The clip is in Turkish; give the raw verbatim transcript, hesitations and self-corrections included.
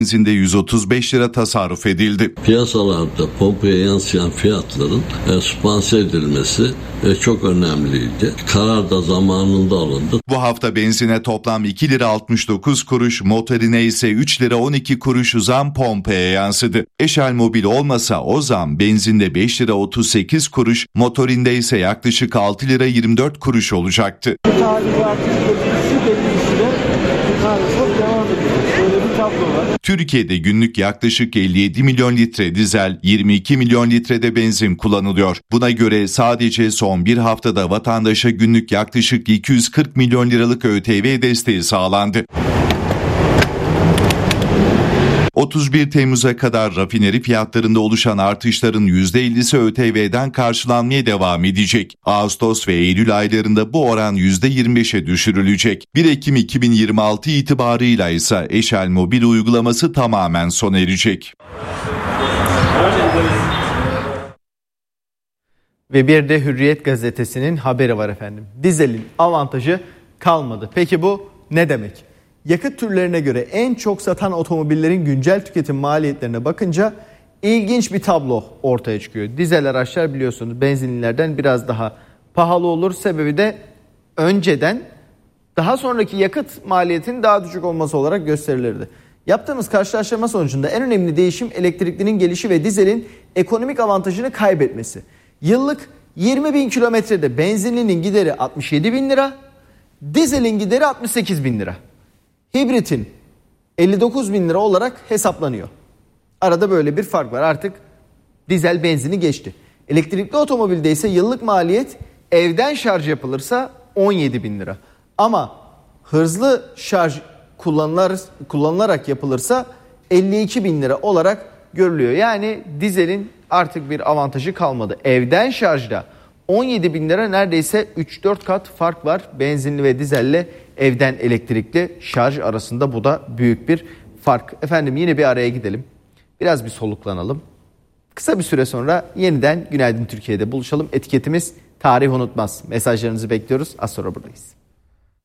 Benzinde yüz otuz beş lira tasarruf edildi. Piyasalarda pompaya yansıyan fiyatların e, sübvanse edilmesi e, çok önemliydi. Karar da zamanında alındı. Bu hafta benzine toplam iki lira altmış dokuz kuruş, motorine ise üç lira on iki kuruş zam pompaya yansıdı. Eşel Mobil olmasa o zam benzinde beş lira otuz sekiz kuruş, motorinde ise yaklaşık altı lira yirmi dört kuruş olacaktı. Türkiye'de günlük yaklaşık elli yedi milyon litre dizel, yirmi iki milyon litrede benzin kullanılıyor. Buna göre sadece son bir haftada vatandaşa günlük yaklaşık iki yüz kırk milyon liralık ÖTV desteği sağlandı. otuz bir Temmuz'a kadar rafineri fiyatlarında oluşan artışların yüzde ellisi ÖTV'den karşılanmaya devam edecek. Ağustos ve Eylül aylarında bu oran yüzde yirmi beşe düşürülecek. bir Ekim iki bin yirmi altı itibarıyla ise Eşel Mobil uygulaması tamamen sona erecek. Ve bir de Hürriyet gazetesinin haberi var efendim. Dizelin avantajı kalmadı. Peki bu ne demek? Yakıt türlerine göre en çok satan otomobillerin güncel tüketim maliyetlerine bakınca ilginç bir tablo ortaya çıkıyor. Dizel araçlar biliyorsunuz benzinlilerden biraz daha pahalı olur. Sebebi de önceden daha sonraki yakıt maliyetinin daha düşük olması olarak gösterilirdi. Yaptığımız karşılaştırma sonucunda en önemli değişim elektriklinin gelişi ve dizelin ekonomik avantajını kaybetmesi. Yıllık yirmi bin kilometrede benzinlinin gideri altmış yedi bin lira, dizelin gideri altmış sekiz bin lira. Hibritin elli dokuz bin lira olarak hesaplanıyor. Arada böyle bir fark var. Artık dizel benzini geçti. Elektrikli otomobilde ise yıllık maliyet evden şarj yapılırsa on yedi bin lira. Ama hızlı şarj kullanılar, kullanılarak yapılırsa elli iki bin lira olarak görülüyor. Yani dizelin artık bir avantajı kalmadı. Evden şarjda on yedi bin lira, neredeyse üç dört kat fark var benzinli ve dizelle evden elektrikli şarj arasında. Bu da büyük bir fark. Efendim yine bir araya gidelim. Biraz bir soluklanalım. Kısa bir süre sonra yeniden Günaydın Türkiye'de buluşalım. Etiketimiz tarih unutmaz. Mesajlarınızı bekliyoruz. Az sonra buradayız.